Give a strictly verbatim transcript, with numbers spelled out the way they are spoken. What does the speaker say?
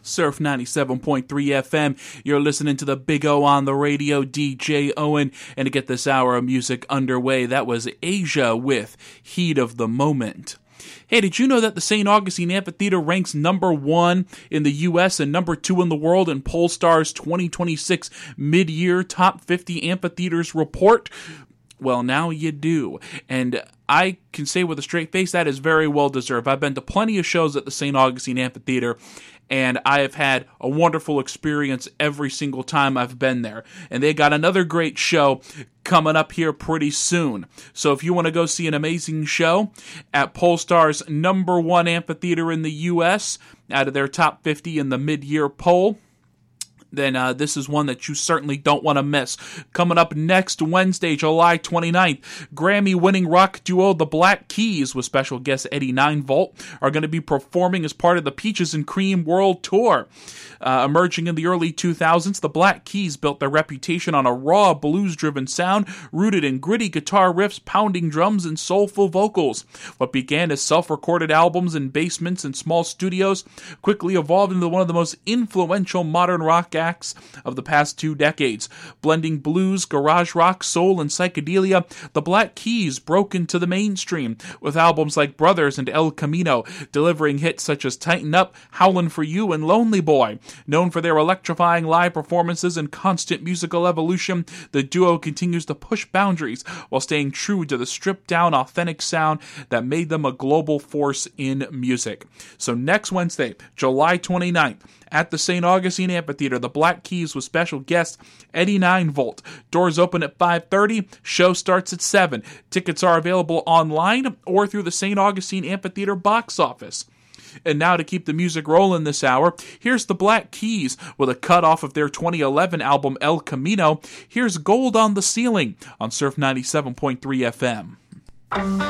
Surf ninety-seven point three F M. You're listening to the Big O on the radio, D J Owen. And to get this hour of music underway, that was Asia with Heat of the Moment. Hey, did you know that the Saint Augustine Amphitheater ranks number one in the U S and number two in the world in Pollstar's twenty twenty-six Mid-Year Top fifty Amphitheaters report? Well, now you do. And I can say with a straight face that is very well deserved. I've been to plenty of shows at the Saint Augustine Amphitheater, and I have had a wonderful experience every single time I've been there. And they got another great show coming up here pretty soon. So if you want to go see an amazing show at Pollstar's number one amphitheater in the U S, out of their top fifty in the mid-year poll, then uh, this is one that you certainly don't want to miss. Coming up next Wednesday, July twenty-ninth, Grammy-winning rock duo The Black Keys with special guest Eddie Ninevolt are going to be performing as part of the Peaches and Cream World Tour. Uh, emerging in the early two thousands, The Black Keys built their reputation on a raw, blues-driven sound rooted in gritty guitar riffs, pounding drums, and soulful vocals. What began as self-recorded albums in basements and small studios quickly evolved into one of the most influential modern rock acts of the past two decades. Blending blues, garage rock, soul, and psychedelia, The Black Keys broke into the mainstream with albums like Brothers and El Camino, delivering hits such as Tighten Up, Howlin' For You, and Lonely Boy. Known for their electrifying live performances and constant musical evolution, the duo continues to push boundaries while staying true to the stripped-down, authentic sound that made them a global force in music. So next Wednesday, July twenty-ninth, at the Saint Augustine Amphitheater, The Black Keys with special guest Eddie Ninevolt. Doors open at five thirty, show starts at seven. Tickets are available online or through the Saint Augustine Amphitheater box office. And now to keep the music rolling this hour, here's The Black Keys with a cut off of their twenty eleven album El Camino. Here's Gold on the Ceiling on Surf ninety-seven point three F M.